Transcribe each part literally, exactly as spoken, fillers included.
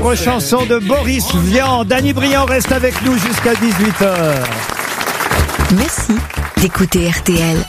Chanson de Boris Vian. Danny Briand reste avec nous jusqu'à dix-huit heures. Merci d'écouter R T L.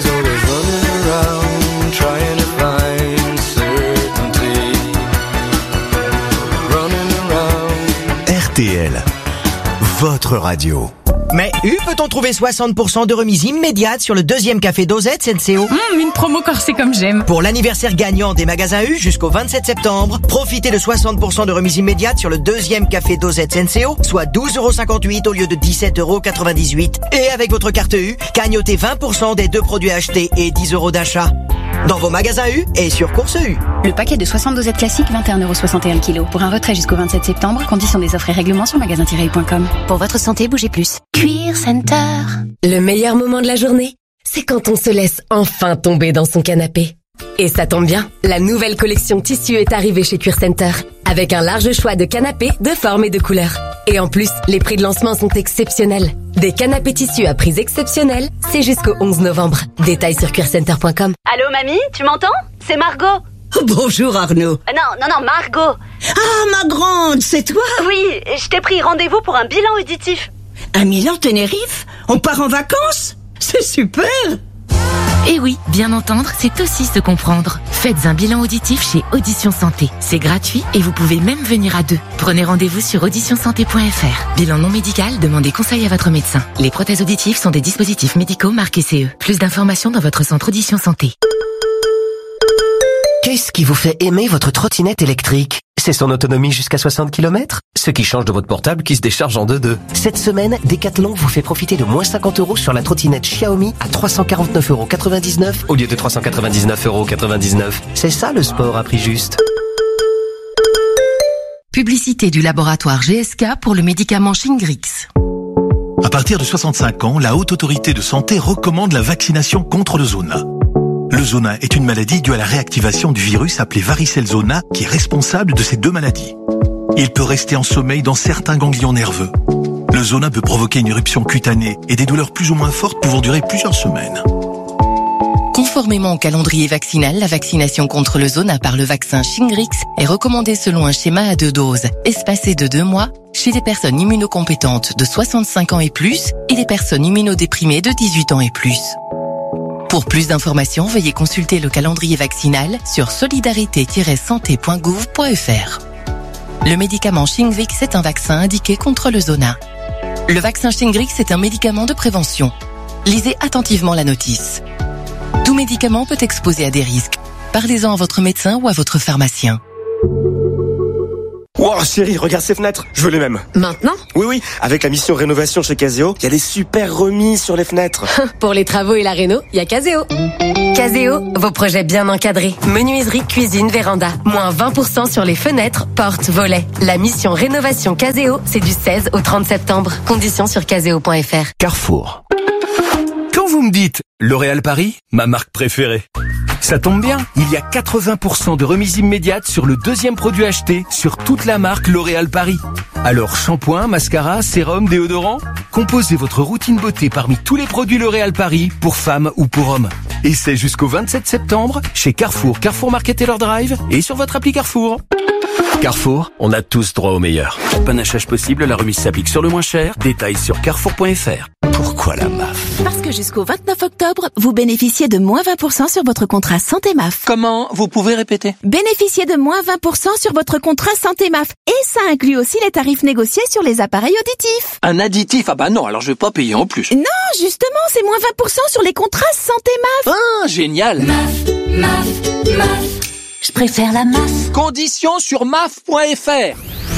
R T L, votre radio. Mais U, peut-on trouver soixante pour cent de remise immédiate sur le deuxième café Dosette S N C O? Mmh, une promo corsée comme j'aime. Pour l'anniversaire gagnant des magasins U jusqu'au vingt-sept septembre, profitez de soixante pour cent de remise immédiate sur le deuxième café Dosette S N C O, soit douze euros cinquante-huit au lieu de dix-sept euros quatre-vingt-dix-huit. Et avec votre carte U, cagnotez vingt pour cent des deux produits achetés et dix euros d'achat. Dans vos magasins U et sur Course U. Le paquet de soixante dosettes classiques, vingt et un euros soixante et un kilos. Pour un retrait jusqu'au vingt-sept septembre, conditions des offres et règlements sur magasin tiret u point com. Pour votre santé, bougez plus. Cuir Center. Le meilleur moment de la journée, c'est quand on se laisse enfin tomber dans son canapé. Et ça tombe bien, la nouvelle collection tissu est arrivée chez Cuir Center, avec un large choix de canapés de formes et de couleurs. Et en plus, les prix de lancement sont exceptionnels. Des canapés tissus à prix exceptionnels, c'est jusqu'au onze novembre. Détails sur cuir center point com. Allô mamie, tu m'entends? C'est Margot. Bonjour Arnaud. Euh, non, non, non, Margot. Ah, ma grande, c'est toi? Oui, je t'ai pris rendez-vous pour un bilan auditif. À Milan, Tenerife? On part en vacances? C'est super! Et oui, bien entendre, c'est aussi se comprendre. Faites un bilan auditif chez Audition Santé. C'est gratuit et vous pouvez même venir à deux. Prenez rendez-vous sur audition santé point f r. Bilan non médical, demandez conseil à votre médecin. Les prothèses auditives sont des dispositifs médicaux marqués C E. Plus d'informations dans votre centre Audition Santé. Qu'est-ce qui vous fait aimer votre trottinette électrique? C'est son autonomie jusqu'à soixante kilomètres? Ce qui change de votre portable qui se décharge en deux-deux. Cette semaine, Decathlon vous fait profiter de moins cinquante euros sur la trottinette Xiaomi à trois cent quarante-neuf euros quatre-vingt-dix-neuf au lieu de trois cent quatre-vingt-dix-neuf euros quatre-vingt-dix-neuf. C'est ça le sport à prix juste. Publicité du laboratoire G S K pour le médicament Shingrix. À partir de soixante-cinq ans, la Haute Autorité de Santé recommande la vaccination contre le zona. Le zona est une maladie due à la réactivation du virus appelé varicelle zona qui est responsable de ces deux maladies. Il peut rester en sommeil dans certains ganglions nerveux. Le zona peut provoquer une éruption cutanée et des douleurs plus ou moins fortes pouvant durer plusieurs semaines. Conformément au calendrier vaccinal, la vaccination contre le zona par le vaccin Shingrix est recommandée selon un schéma à deux doses, espacé de deux mois, chez des personnes immunocompétentes de soixante-cinq ans et plus et des personnes immunodéprimées de dix-huit ans et plus. Pour plus d'informations, veuillez consulter le calendrier vaccinal sur solidarité tiret santé point gouv point f r. Le médicament Shingrix est un vaccin indiqué contre le zona. Le vaccin Shingrix est un médicament de prévention. Lisez attentivement la notice. Tout médicament peut exposer à des risques. Parlez-en à votre médecin ou à votre pharmacien. Wow, chérie, regarde ces fenêtres, je veux les mêmes. Maintenant? Oui, oui, avec la mission rénovation chez Caseo, il y a des super remises sur les fenêtres. Pour les travaux et la réno, il y a Caseo. Caseo, vos projets bien encadrés. Menuiserie, cuisine, véranda. Moins vingt pour cent sur les fenêtres, portes, volets. La mission rénovation Caseo, c'est du seize au trente septembre. Conditions sur caseo point f r. Carrefour. Quand vous me dites L'Oréal Paris, ma marque préférée, ça tombe bien, il y a quatre-vingts pour cent de remise immédiate sur le deuxième produit acheté sur toute la marque L'Oréal Paris. Alors shampoing, mascara, sérum, déodorant, composez votre routine beauté parmi tous les produits L'Oréal Paris pour femmes ou pour hommes. Et c'est jusqu'au vingt-sept septembre chez Carrefour, Carrefour Market Taylor Drive et sur votre appli Carrefour. Carrefour, on a tous droit au meilleur. Panachage possible, la remise s'applique sur le moins cher. Détails sur carrefour point f r. Pourquoi la M A F? Parce que jusqu'au vingt-neuf octobre, vous bénéficiez de moins vingt pour cent sur votre contrat Santé M A F. Comment? Vous pouvez répéter? Bénéficiez de moins vingt pour cent sur votre contrat Santé M A F. Et ça inclut aussi les tarifs négociés sur les appareils auditifs. Un additif? Ah bah non, alors je vais pas payer en plus. Non, justement, c'est moins vingt pour cent sur les contrats Santé M A F. Ah, génial! M A F, M A F, M A F. Je préfère la M A F. Conditions sur M A F point f r.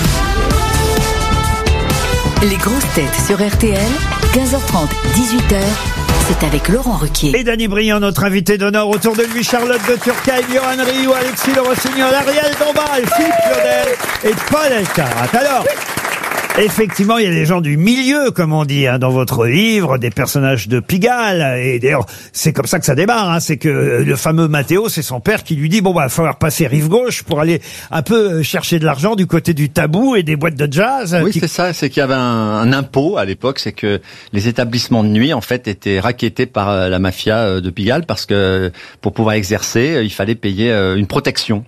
Les grosses têtes sur R T L, quinze heures trente, dix-huit heures, c'est avec Laurent Ruquier. Et Danny Briand, notre invité d'honneur, autour de lui, Charlotte de Turckheim, Johan Rioux, Alexis Le Rossignol, Ariel Dombal, Philippe Claudel et Paul Elkarat. Alors, effectivement, il y a des gens du milieu, comme on dit, hein, dans votre livre, des personnages de Pigalle. Et d'ailleurs, c'est comme ça que ça démarre. Hein, c'est que le fameux Mathéo, c'est son père qui lui dit, bon, bah, il va falloir passer rive gauche pour aller un peu chercher de l'argent du côté du tabou et des boîtes de jazz. Oui, qui... c'est ça. C'est qu'il y avait un, un impôt à l'époque. C'est que les établissements de nuit, en fait, étaient rackettés par la mafia de Pigalle parce que pour pouvoir exercer, il fallait payer une protection.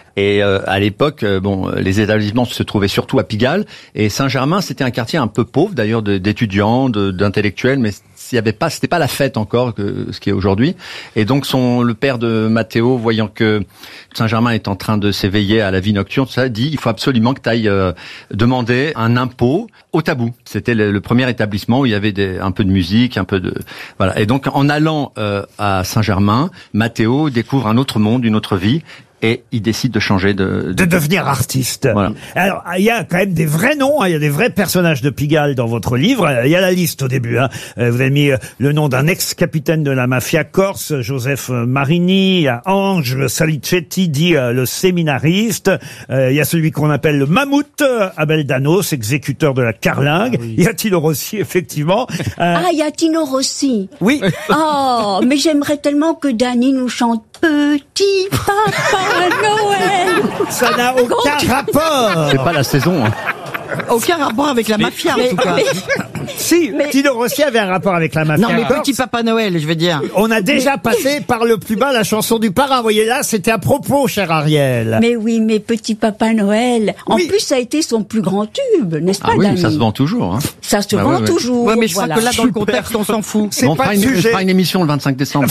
Et euh, à l'époque, euh, bon, les établissements se trouvaient surtout à Pigalle. Et Saint-Germain, c'était un quartier un peu pauvre, d'ailleurs, de, d'étudiants, de, d'intellectuels, mais s'il y avait pas, c'était pas la fête encore que ce qui est aujourd'hui. Et donc, son le père de Mathéo, voyant que Saint-Germain est en train de s'éveiller à la vie nocturne, ça dit, il faut absolument que tu ailles euh, demander un impôt au Tabou. C'était le, le premier établissement où il y avait des, un peu de musique, un peu de voilà. Et donc, en allant euh, à Saint-Germain, Mathéo découvre un autre monde, une autre vie. Et il décide de changer de... De, de devenir artiste. Voilà. Alors, il y a quand même des vrais noms, hein, il y a des vrais personnages de Pigalle dans votre livre. Il y a la liste au début. Hein. Vous avez mis le nom d'un ex-capitaine de la mafia corse, Joseph Marini. Il y a Ange Salicetti, dit euh, le séminariste. Euh, il y a celui qu'on appelle le mammouth, Abel Danos, exécuteur de la carlingue. Ah oui. Il y a Tino Rossi, effectivement. Euh... Ah, il y a Tino Rossi. Oui. Oh, mais j'aimerais tellement que Dany nous chante Petit Papa Noël. Ça n'a aucun rapport. C'est pas la saison. Hein. Aucun rapport avec la mafia, mais, en tout cas. Mais, si, mais, Tino Rossi avait un rapport avec la mafia. Non, mais Petit Papa Noël, je veux dire. On a déjà mais, passé par le plus bas la chanson du parrain. Vous voyez là, c'était à propos, cher Ariel. Mais oui, mais Petit Papa Noël. En oui. plus, ça a été son plus grand tube, n'est-ce pas, ah oui, Dany ? Ça se vend toujours. Hein. Ça se bah, vend ouais, ouais. toujours. Ouais, mais je voilà. crois que là, dans le contexte, on s'en fout. C'est bon, pas on fera le une, sujet. on fera une émission le vingt-cinq décembre.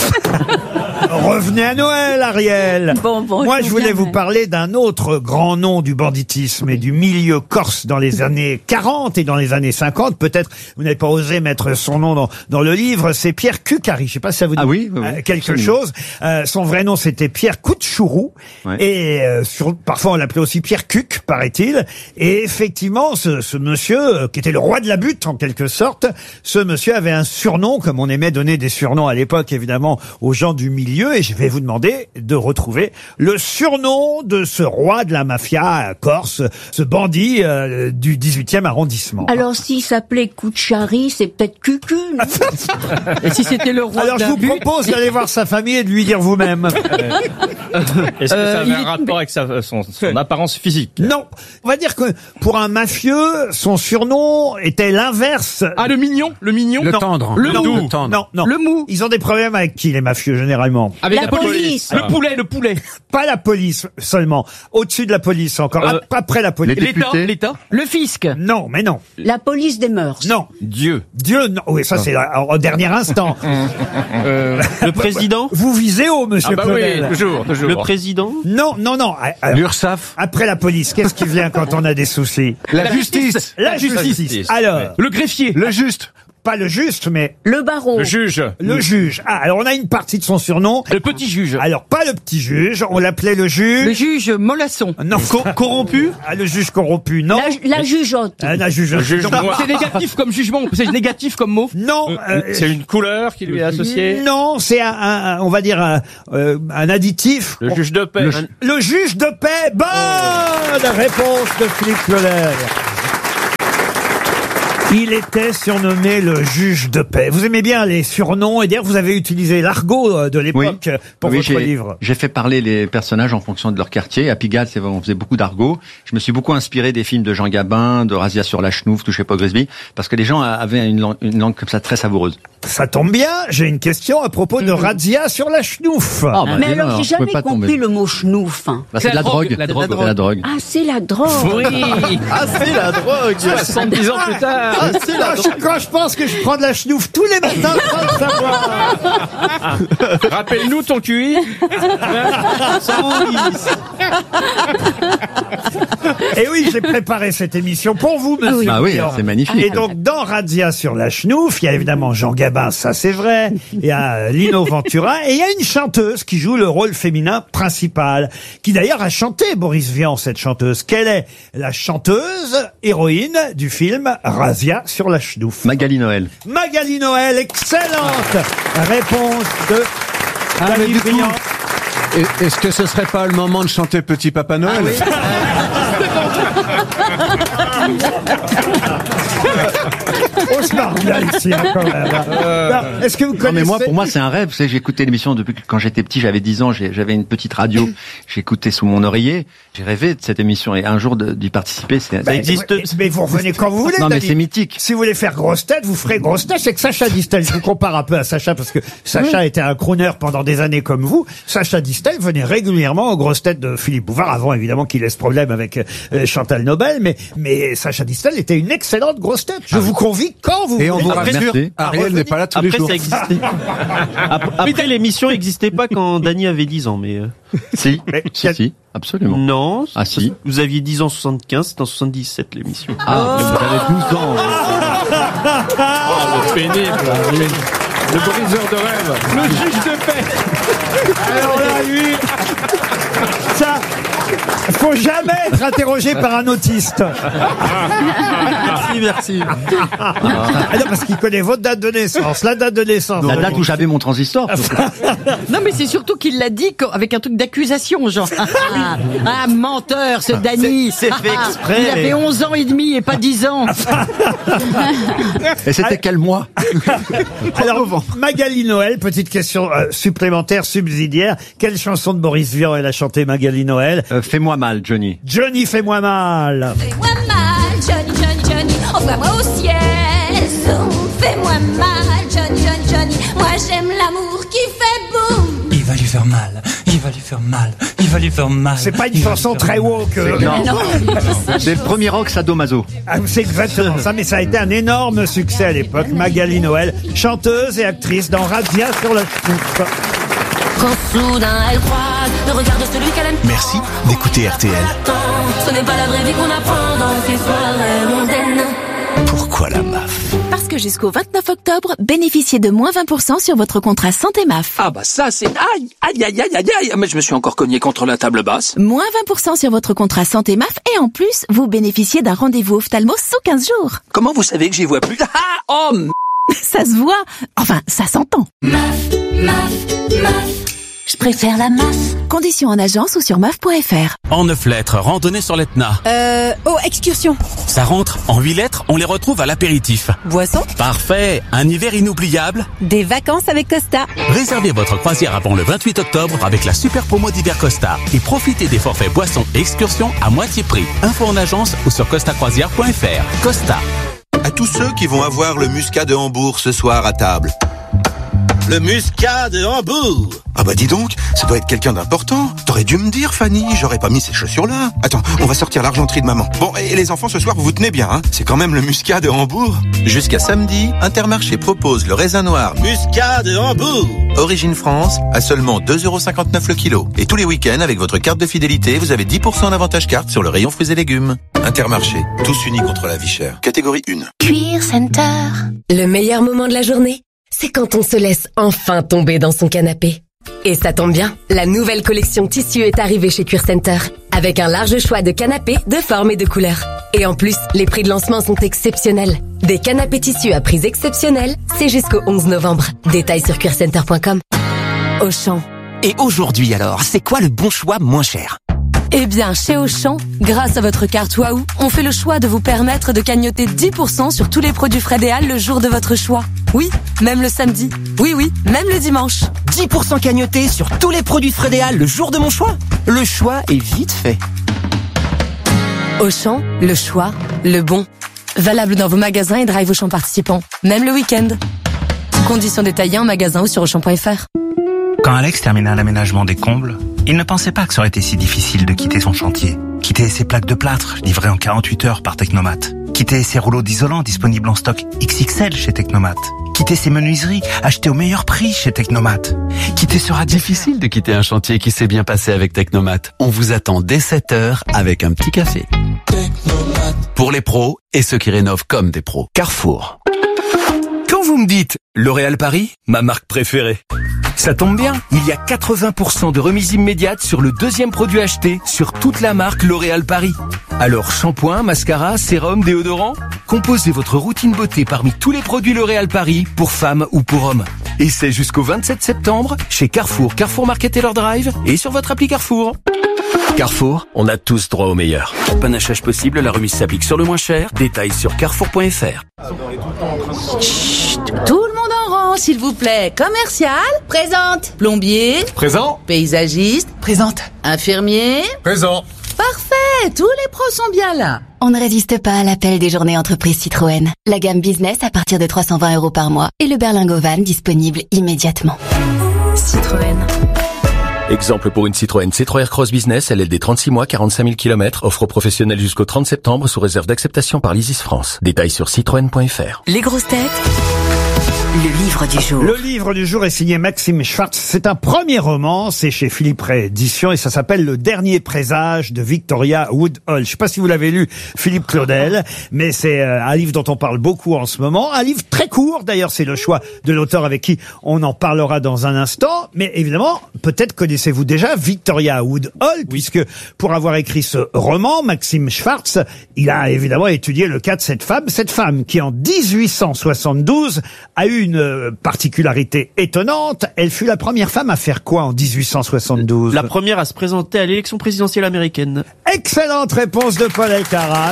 Revenez à Noël, Ariel. Bon, bon, Moi, je voulais bien, vous ouais. parler d'un autre grand nom du banditisme et du milieu corse dans les années quarante et dans les années cinquante. Peut-être vous n'avez pas osé mettre son nom dans, dans le livre. C'est Pierre Cucari. Je sais pas si ça vous dit ah oui, oui, oui, euh, quelque absolument. chose. Euh, son vrai nom, c'était Pierre Couchourou. Ouais. Et euh, sur, parfois, on l'appelait aussi Pierre Cuc, paraît-il. Et effectivement, ce, ce monsieur, euh, qui était le roi de la butte, en quelque sorte, ce monsieur avait un surnom, comme on aimait donner des surnoms à l'époque, évidemment, aux gens du milieu. Et je vais vous demander de retrouver le surnom de ce roi de la mafia corse, ce bandit euh, du dix-huitième arrondissement. Alors, s'il s'appelait Cucciari, c'est peut-être Cucu, non? Et si c'était le roi Alors, de je la vous butte propose d'aller voir sa famille et de lui dire vous-même. Est-ce que Euh, ça avait il un est- rapport avec sa, son, son apparence physique? Non. On va dire que pour un mafieux, son surnom était l'inverse. Ah, le mignon? Le mignon? Le Non. tendre. Le non, doux. Le tendre. non, non. Le mou. Ils ont des problèmes avec qui, les mafieux, généralement? Avec La la, police. police. Le poulet, le poulet. Pas la police seulement. Au-dessus de la police encore. Euh, Ap- Après la police. les L'État? députés. L'État? Le fisc. Non, mais non. La police des mœurs. Non. Dieu. Dieu, non. Oui, ça c'est en, en dernier instant. Euh, le président? Vous visez haut, monsieur Ah bah Claudel. oui, toujours, toujours. Le président? Non, non, non. Alors, L'URSSAF. après la police, qu'est-ce qui vient quand on a des soucis? La, La justice. justice. La La justice. justice. Alors, Le greffier? Le juste. pas le juste, mais Le barreau. Le juge? le juge. Ah, alors on a une partie de son surnom. Le petit juge? Alors, pas le petit juge, on l'appelait le Le juge. juge Molasson. Non, corrompu? Ah, le juge corrompu, non. La, la jugeote. Ah, la juge. Le juge non. noir. C'est négatif comme jugement, c'est négatif comme mot? Non, euh, C'est une couleur qui lui est associée? non, c'est un, un- un- on va dire un, euh, un additif. Le juge de paix? Le, le juge de paix. Bonne réponse de Philippe Claudel. Il était surnommé le juge de paix. Vous aimez bien les surnoms, et d'ailleurs vous avez utilisé l'argot euh, de l'époque Oui. pour Oui, votre j'ai- livre. J'ai fait parler les personnages en fonction de leur quartier. À Pigalle, c'est vrai, on faisait beaucoup d'argot. Je me suis beaucoup inspiré des films de Jean Gabin, de Razia sur la Chenouf, Touchez pas au Grisby, parce que les gens avaient une langue, une langue comme ça très savoureuse. Ça tombe bien, j'ai une question à propos de Razzia sur la Chenouf. Ah, bah, Mais dis donc, alors, j'ai je pouvais jamais pas compris tomber. le mot schnouf. Bah, c'est de la drogue. La drogue. C'est de la drogue. Ah, c'est la drogue. Oui. Ah, c'est la drogue. soixante-dix ans plus tard. Ah, c'est la Quand drogue. je, quand je pense que je prends de la chenouf tous les matins sans le savoir. Rappelle-nous ton Q I. Et oui, j'ai préparé cette émission pour vous, monsieur. Ah oui, Pierre. c'est magnifique. Et donc, dans Razzia sur la Chenouf, il y a évidemment Jean Gabin, ça c'est vrai. Il y a Lino Ventura. Et il y a une chanteuse qui joue le rôle féminin principal. Qui d'ailleurs a chanté Boris Vian, cette chanteuse. Quelle est la chanteuse héroïne du film Razzia sur la Chenouf? Magali Noël. Magali Noël, excellente réponse de Ah, mais Dany du coup, Briand. et- est-ce que ce serait pas le moment de chanter Petit Papa Noël? On se marre dit, Alexis, hein, quand même. Non, est-ce que vous connaissez... Non, mais moi, pour moi, c'est un rêve. Vous savez, j'écoutais l'émission depuis que quand j'étais petit, j'avais dix ans, j'ai- j'avais une petite radio, j'écoutais sous mon oreiller, j'ai rêvé de cette émission et un jour de- d'y participer, c'est, Bah, mais, mais vous revenez quand vous voulez. Non, mais Dany. c'est mythique. Si vous voulez faire grosse tête, vous ferez grosse tête. C'est que Sacha Distel, je vous compare un peu à Sacha parce que Sacha était un crooner pendant des années comme vous. Sacha Distel venait régulièrement aux grosses têtes de Philippe Bouvard, avant évidemment qu'il ait ce problème avec euh, Chantal Nobel, mais, mais Sacha Distel était une excellente grosse tête. Je vous convie quand vous Et on voulez. vous Après, rassure, merci. Ariel n'est pas là tous les Après, jours. ça existait. Après, après, l'émission n'existait pas quand Dany avait dix ans, mais... euh, Si, si, si, absolument. Non. Ah, si. Vous aviez dix ans soixante-quinze, c'était en soixante-dixsept l'émission. Ah, mais vous avez douze ans. Oh, le pénible. Le briseur de rêve. Le juge de paix. Alors là, lui, ça, faut jamais être interrogé par un autiste. Merci, merci. Ah non, parce qu'il connaît votre date de naissance, la date de naissance. La date où j'avais mon transistor. Non, mais c'est surtout qu'il l'a dit co- avec un truc d'accusation, genre. Ah, ah, menteur, ce Dany. C'est- c'est fait Ah, exprès, Il avait mais- onze ans et demi et pas dix ans. Et c'était quel mois? Alors, Magali Noël, petite question euh, supplémentaire, subsidiaire. Quelle chanson de Boris Vian elle a chanté, Magali Noël? Euh, Fais-moi mal, Johnny. Johnny, fais-moi mal. Fais-moi mal, Johnny, Johnny, Johnny, envoie-moi au ciel. Zoom, fais-moi mal, Johnny, Johnny, Johnny, moi j'aime l'amour qui fait boum. Il va lui faire mal, il va lui faire mal, il va lui faire mal. C'est pas une Il va chanson lui faire très mal. woke. euh, Non. Non. C'est le premier rock sadomaso. Ah, c'est exactement ça, mais ça a été un énorme succès à l'époque. Magali Noël, chanteuse et actrice dans Razzia sur le scoop. Quand soudain elle croise le regard de celui qu'elle aime. Merci d'écouter R T L. Tant, ce n'est pas la vraie vie qu'on apprend dans ces soirées mondaines. Pourquoi la M A F? Parce que jusqu'au vingt-neuf octobre, bénéficiez de moins vingt pour cent sur votre contrat santé M A F. Ah bah ça c'est... Aïe, aïe, aïe, aïe, aïe, aïe. Mais je me suis encore cogné contre la table basse. Moins vingt pour cent sur votre contrat santé M A F et en plus, vous bénéficiez d'un rendez-vous ophtalmo sous quinze jours. Comment vous savez que j'y vois plus? Ah, oh, m- Ça se voit. Enfin, ça s'entend. Maf, maf, maf. Je préfère la masse. Conditions en agence ou sur maf point f r. En neuf lettres, randonnée sur l'Etna. Euh, oh, excursion. Ça rentre. En huit lettres, on les retrouve à l'apéritif. Boisson. Parfait. Un hiver inoubliable. Des vacances avec Costa. Réservez votre croisière avant le vingt-huit octobre avec la super promo d'hiver Costa et profitez des forfaits boissons et excursions à moitié prix. Info en agence ou sur costa croisière point f r. Costa. À tous ceux qui vont avoir le muscat de Hambourg ce soir à table. Le muscat de Hambourg. Ah bah dis donc, ça doit être quelqu'un d'important. T'aurais dû me dire, Fanny, j'aurais pas mis ces chaussures-là. Attends, on va sortir l'argenterie de maman. Bon, et les enfants, ce soir, vous vous tenez bien, hein. C'est quand même le muscat de Hambourg. Jusqu'à samedi, Intermarché propose le raisin noir muscat de Hambourg. Origine France, à seulement deux euros cinquante-neuf le kilo. Et tous les week-ends, avec votre carte de fidélité, vous avez dix pour cent d'avantage carte sur le rayon fruits et légumes. Intermarché, tous unis contre la vie chère. Catégorie un. Cuir Center. Le meilleur moment de la journée, c'est quand on se laisse enfin tomber dans son canapé. Et ça tombe bien, la nouvelle collection tissu est arrivée chez Cuir Center, avec un large choix de canapés de formes et de couleurs. Et en plus, les prix de lancement sont exceptionnels. Des canapés tissus à prix exceptionnels, c'est jusqu'au onze novembre. Détails sur cuir center point com. Auchan. Et aujourd'hui alors, c'est quoi le bon choix moins cher? Eh bien, chez Auchan, grâce à votre carte Waouh, on fait le choix de vous permettre de cagnoter dix pour cent sur tous les produits Frédéal le jour de votre choix. Oui, même le samedi. Oui, oui, même le dimanche. dix pour cent cagnoté sur tous les produits Frédéal le jour de mon choix. Le choix est vite fait. Auchan, le choix, le bon. Valable dans vos magasins et drive Auchan participants. Même le week-end. Conditions détaillées en magasin ou sur auchan point f r. Quand Alex termina l'aménagement des combles, il ne pensait pas que ça aurait été si difficile de quitter son chantier. Quitter ses plaques de plâtre, livrées en quarante-huit heures par Technomat. Quitter ses rouleaux d'isolant disponibles en stock X X L chez Technomat. Quitter ses menuiseries achetées au meilleur prix chez Technomat. Quitter ce radis... Difficile de quitter un chantier qui s'est bien passé avec Technomat. On vous attend dès sept heures avec un petit café. Technomat. Pour les pros et ceux qui rénovent comme des pros. Carrefour. Quand vous me dites L'Oréal Paris, ma marque préférée, ça tombe bien, il y a quatre-vingts pour cent de remise immédiate sur le deuxième produit acheté sur toute la marque L'Oréal Paris. Alors shampoing, mascara, sérum, déodorant, composez votre routine beauté parmi tous les produits L'Oréal Paris pour femmes ou pour hommes. Et c'est jusqu'au vingt-sept septembre chez Carrefour, Carrefour Market et leur drive et sur votre appli Carrefour. Carrefour, on a tous droit au meilleur. Panachage possible, la remise s'applique sur le moins cher. Détails sur carrefour point f r. Chut, tout le monde en rang, s'il vous plaît. Commercial. Présente. Plombier. Présent. Paysagiste. Présente. Infirmier. Présent. Parfait, tous les pros sont bien là. On ne résiste pas à l'appel des journées entreprises Citroën. La gamme business à partir de trois cent vingt euros par mois et le berlingot van disponible immédiatement. Citroën. Exemple pour une Citroën C trois Aircross Business, L L D trente-six mois, quarante-cinq mille kilomètres, offre professionnelle jusqu'au trente septembre sous réserve d'acceptation par l'Isis France. Détails sur citroën point f r. Les grosses têtes. Le livre du jour. Le livre du jour est signé Maxime Schwartz. C'est un premier roman, c'est chez Philippe Ray Éditions et ça s'appelle Le dernier présage de Victoria Woodhull. Je sais pas si vous l'avez lu, Philippe Claudel, mais c'est un livre dont on parle beaucoup en ce moment. Un livre très court, d'ailleurs c'est le choix de l'auteur avec qui on en parlera dans un instant. Mais évidemment, peut-être connaissez-vous déjà Victoria Woodhull, puisque pour avoir écrit ce roman, Maxime Schwartz, il a évidemment étudié le cas de cette femme. Cette femme qui en dix-huit cent soixante-douze a eu une particularité étonnante. Elle fut la première femme à faire quoi en dix-huit cent soixante-douze? La première à se présenter à l'élection présidentielle américaine. Excellente réponse de Paul Elkarat.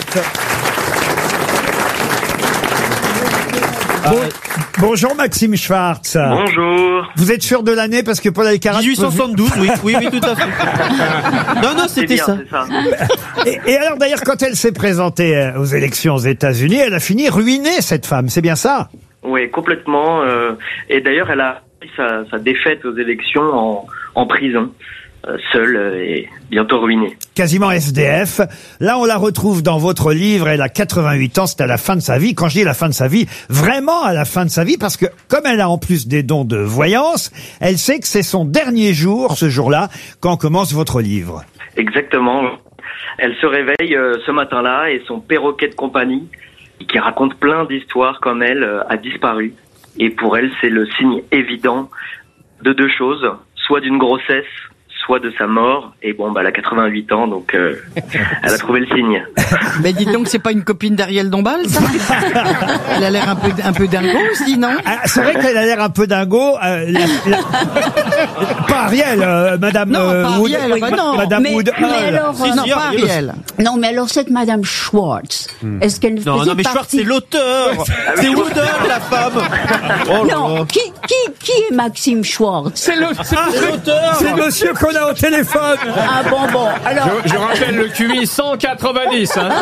Bon, bonjour Maxime Schwartz. Bonjour. Vous êtes sûr de l'année parce que Paul Elkarat... dix-huit cent soixante-douze, oui, oui, oui, tout à fait. Non, non, c'était bien, ça. ça. Et, et alors d'ailleurs, quand elle s'est présentée aux élections aux États-Unis, elle a fini ruinée, cette femme, c'est bien ça? Oui, complètement. Euh, et d'ailleurs, elle a pris sa, sa défaite aux élections en, en prison, euh, seule euh, et bientôt ruinée. Quasiment S D F. Là, on la retrouve dans votre livre. Elle a quatre-vingt-huit ans. C'est à la fin de sa vie. Quand je dis la fin de sa vie, vraiment à la fin de sa vie, parce que comme elle a en plus des dons de voyance, elle sait que c'est son dernier jour, ce jour-là, quand commence votre livre. Exactement. Elle se réveille euh, ce matin-là et son perroquet de compagnie, qui raconte plein d'histoires comme elle, euh, a disparu. Et pour elle, c'est le signe évident de deux choses, soit d'une grossesse, soit de sa mort. Et bon, bah, elle a quatre-vingt-huit ans, donc euh, elle a trouvé le signe. Mais dites donc, c'est pas une copine d'Ariel Dombal, ça? Elle a l'air un peu, un peu dingo aussi, non? Ah, c'est vrai qu'elle a l'air un peu dingo. Euh, la, la... Pas Ariel, euh, Madame Non, euh, pas Wood, Ariel, bah non. Madame Mais- Woodhull. mais alors, Si, non, si, pas Ariel. Ariel. Non, mais alors cette Madame Schwartz, est-ce qu'elle Non, faisait non, mais Schwartz, partie... c'est l'auteur. C'est Woodhull, la femme. Oh là Non, là. qui, qui, qui est Maxime Schwartz? C'est le- c'est l'auteur. C'est monsieur qu'on a au téléphone. Ah bon, bon, alors... Je, je rappelle le Q I cent quatre-vingt-dix. Hein.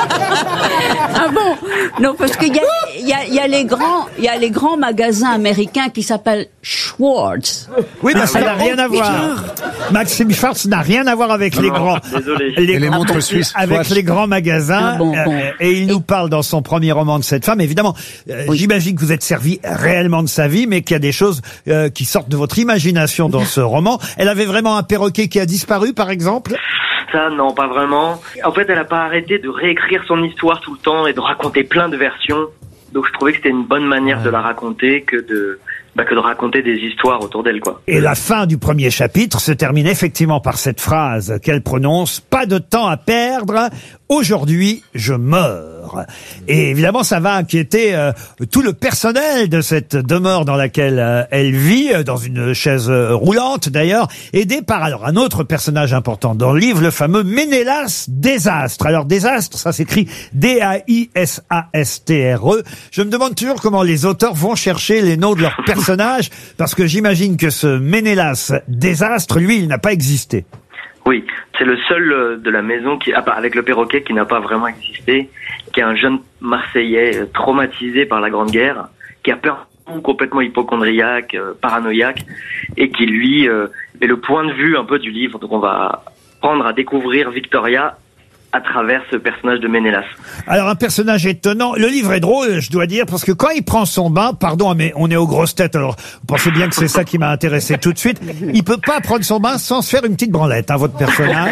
Ah bon? Non, parce qu'il y a, il y a, il y a les grands, il y a les grands magasins américains qui s'appellent Schwartz. Oui, mais Ah, ça n'a alors, rien à oh, voir. Maxime Schwartz n'a rien à voir avec les Non, grands. désolé. Les, Et les montres ah bon, suisses, avec Swatch. les grands magasins. Ah bon, bon. euh, et il nous parle dans son premier roman de cette femme. Évidemment, euh, j'imagine que vous êtes servi réellement de sa vie, mais qu'il y a des choses euh, qui sortent de votre imagination dans ce roman. Elle avait vraiment un perroquet qui a disparu, par exemple? Ça, non, pas vraiment. En fait, elle a pas arrêté de réécrire son histoire tout le temps et de raconter plein de versions. Donc, je trouvais que c'était une bonne manière de la raconter que de, bah, que de raconter des histoires autour d'elle, quoi. Et la fin du premier chapitre se termine effectivement par cette phrase qu'elle prononce: pas de temps à perdre, aujourd'hui je meurs. Et évidemment, ça va inquiéter euh, tout le personnel de cette demeure dans laquelle euh, elle vit, euh, dans une chaise euh, roulante d'ailleurs, aidée par alors un autre personnage important dans le livre, le fameux Ménélas Désastre. Alors Désastre, ça s'écrit D A I S A S T R E. Je me demande toujours comment les auteurs vont chercher les noms de leurs personnages, parce que j'imagine que ce Ménélas Désastre, lui, il n'a pas existé. Oui, c'est le seul euh, de la maison qui, ah, bah, avec le perroquet, qui n'a pas vraiment existé, qui est un jeune Marseillais euh, traumatisé par la Grande Guerre, qui a peur, complètement hypochondriaque, euh, paranoïaque, et qui lui euh, est le point de vue un peu du livre. Donc on va prendre à découvrir Victoria à travers ce personnage de Ménélas. Alors un personnage étonnant. Le livre est drôle, je dois dire, parce que quand il prend son bain, pardon, mais on est aux grosses têtes, alors vous pensez bien que c'est ça qui m'a intéressé tout de suite. Il peut pas prendre son bain sans se faire une petite branlette, hein, votre personnage.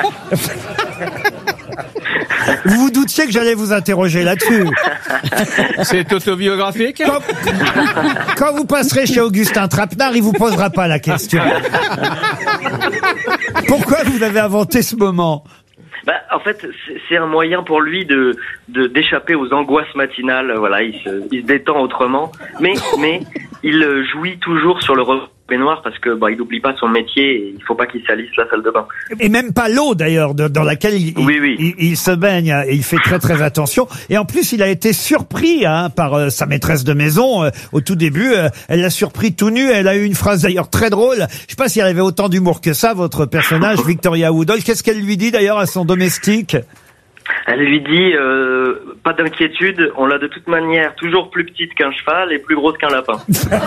Vous vous doutiez que j'allais vous interroger là-dessus. C'est autobiographique. Quand, quand vous passerez chez Augustin Trapenard, il vous posera pas la question. Pourquoi vous avez inventé ce moment? Bah, en fait, c'est- c'est un moyen pour lui de de d'échapper aux angoisses matinales. Voilà, il se, il se détend autrement, mais mais il euh, jouit toujours sur le re- baignoire parce que bah il n'oublie pas son métier et il faut pas qu'il salisse la salle de bain. Et même pas l'eau d'ailleurs de- dans laquelle il, Oui, oui. il, il se baigne et il fait très très attention. Et en plus, il a été surpris hein, par euh, sa maîtresse de maison euh, au tout début. euh, elle l'a surpris tout nu. Elle a eu une phrase d'ailleurs très drôle. Je sais pas si elle avait autant d'humour que ça, votre personnage Victoria Woodhull. Qu'est-ce qu'elle lui dit d'ailleurs à son domestique? Elle lui dit euh, pas d'inquiétude, on l'a de toute manière toujours plus petite qu'un cheval et plus grosse qu'un lapin.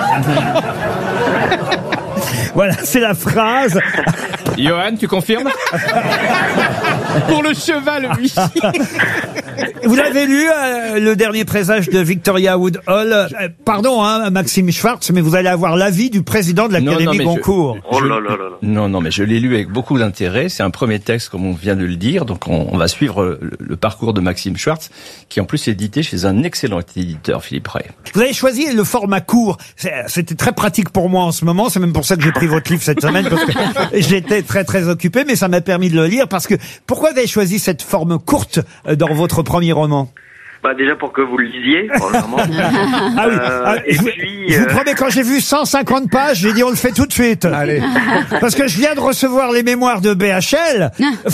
Voilà, c'est la phrase. Johan, tu confirmes? Pour le cheval, oui. Vous l'avez lu, euh, le dernier présage de Victoria Woodhull. Euh, pardon, hein, Maxime Schwartz, mais vous allez avoir l'avis du président de Non, l'Académie non, mais je- Goncourt. Oh là là là là. Non, non, mais je l'ai lu avec beaucoup d'intérêt. C'est un premier texte, comme on vient de le dire. Donc, on, on va suivre le, le parcours de Maxime Schwartz, qui en plus est édité chez un excellent éditeur, Philippe Ray. Vous avez choisi le format court. C'est- C'était très pratique pour moi en ce moment. C'est même pour ça que j'ai pris votre livre cette semaine, parce que j'étais très très occupé, mais ça m'a permis de le lire. Parce que pourquoi vous avez choisi cette forme courte euh, dans votre premier roman? Bah déjà pour que vous le lisiez, premièrement. Ah oui. Euh, Ah, et je, vous- puis, je vous euh, promets, quand j'ai vu cent cinquante pages, j'ai dit on le fait tout de suite. Allez. Parce que je viens de recevoir les mémoires de B H L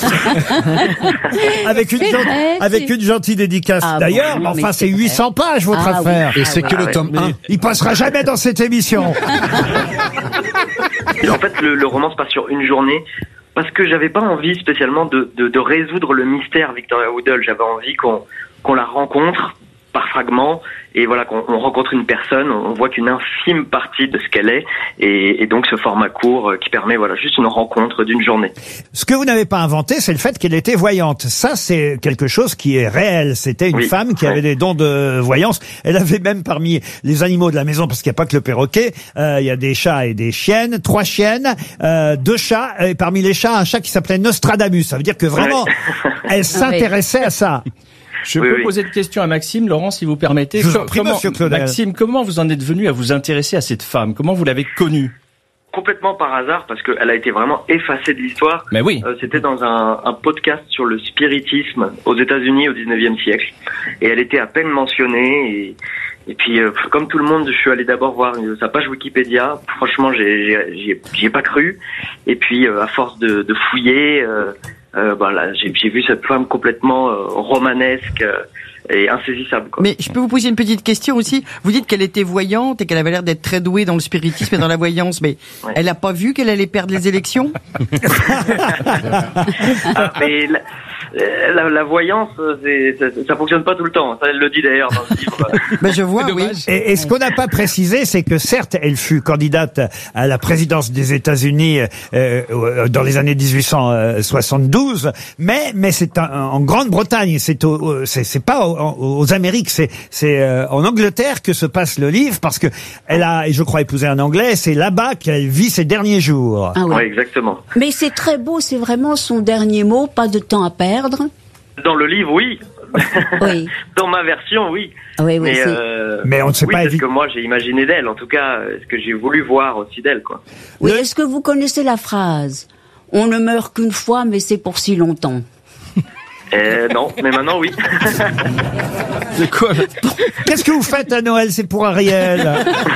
avec une C'est gen- vrai, avec c'est- une gentille dédicace Ah, d'ailleurs. bon, mais mais enfin, c'est c'est vrai. huit cents pages votre Ah oui. affaire. Et c'est Ah que ouais, le tome Mais un. il passera jamais dans cette émission. Et en fait, le, le roman se passe sur une journée parce que j'avais pas envie spécialement de, de, de résoudre le mystère Victoria Woodhull. J'avais envie qu'on qu'on la rencontre par fragments et voilà qu'on on rencontre une personne, on voit qu'une infime partie de ce qu'elle est et, et donc ce format court euh, qui permet voilà juste une rencontre d'une journée. Ce que vous n'avez pas inventé, c'est le fait qu'elle était voyante. Ça, c'est quelque chose qui est réel. C'était une Oui, femme qui ouais. avait des dons de voyance. Elle avait même parmi les animaux de la maison, parce qu'il n'y a pas que le perroquet, euh, il y a des chats et des chiennes, trois chiennes, euh, deux chats, et parmi les chats, un chat qui s'appelait Nostradamus. Ça veut dire que vraiment, Ouais. elle s'intéressait à ça. Je Oui, peux oui. poser une question à Maxime, Laurent, si vous permettez. Je vous en Co- prie, monsieur Claudel. Maxime, comment vous en êtes venu à vous intéresser à cette femme? Comment vous l'avez connue? Complètement par hasard parce qu'elle a été vraiment effacée de l'histoire. Mais oui. Euh, c'était dans un, un podcast sur le spiritisme aux États-Unis au dix-neuvième siècle et elle était à peine mentionnée et et puis euh, comme tout le monde, je suis allé d'abord voir euh, sa page Wikipédia. Franchement, j'ai j'ai j'y ai- j'y ai pas cru et puis euh, à force de, de fouiller, euh, euh, bah, là, j'ai j'ai vu cette femme complètement euh, romanesque euh, et insaisissable quoi. Mais je peux vous poser une petite question aussi. Vous dites qu'elle était voyante et qu'elle avait l'air d'être très douée dans le spiritisme et dans la voyance, mais Ouais. elle n'a pas vu qu'elle allait perdre les élections? Ah, mais la, euh, la, la voyance, euh, c'est, ça, ça fonctionne pas tout le temps. Ça, elle le dit d'ailleurs dans le livre. Ben je vois, oui. Et, et ce qu'on n'a pas précisé, c'est que certes, elle fut candidate à la présidence des États-Unis euh, euh, dans les années dix-huit cent soixante-douze, mais mais c'est un- en Grande-Bretagne, c'est au- au- c'est c'est pas aux, aux Amériques, c'est c'est euh, en Angleterre que se passe le livre parce que elle a, et je crois, épousé un Anglais. C'est là-bas qu'elle vit ses derniers jours. Ah oui. Ouais, exactement. Mais c'est très beau, c'est vraiment son dernier mot, pas de temps à perdre. Dans le livre, oui. Oui. Dans ma version, oui. Oui, oui, mais, c'est- euh, Mais on ne sait oui, pas c'est ce évi- que moi j'ai imaginé d'elle. En tout cas, euh, ce que j'ai voulu voir aussi d'elle, quoi. Oui, est-ce que vous connaissez la phrase « On ne meurt qu'une fois, mais c'est pour si longtemps Euh, non, mais maintenant, oui. C'est quoi? Qu'est-ce que vous faites à Noël? C'est pour Ariel.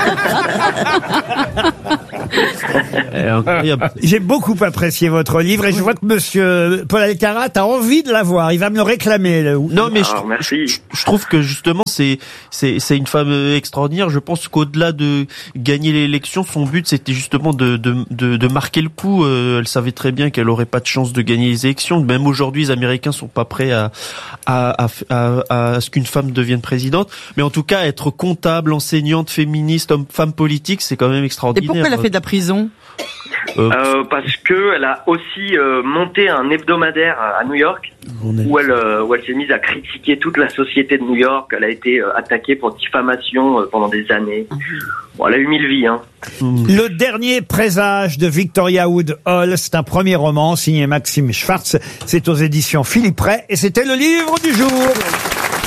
J'ai beaucoup apprécié votre livre et je vois que monsieur Paul Alcarat a envie de l'avoir. Il va me le réclamer. là. Non, mais je, Alors, merci. je, je trouve que justement c'est c'est c'est une femme euh, extraordinaire. Je pense qu'au-delà de gagner l'élection, son but c'était justement de de de, de marquer le coup. Euh, elle savait très bien qu'elle aurait pas de chance de gagner les élections. Même aujourd'hui, les Américains sont pas prêts à à à, à, à ce qu'une femme devienne présidente. Mais en tout cas, être comptable, enseignante, féministe, homme, femme politique, c'est quand même Et extraordinaire. pourquoi elle a fait de la prison? Euh, Euh, parce que elle a aussi euh, monté un hebdomadaire à New York où elle euh, où elle s'est mise à critiquer toute la société de New York. Elle a été euh, attaquée pour diffamation euh, pendant des années. Bon, elle a eu mille vies, hein. Le dernier présage de Victoria Woodhull, c'est un premier roman signé Maxime Schwartz. C'est aux éditions Philippe Ray et c'était le livre du jour.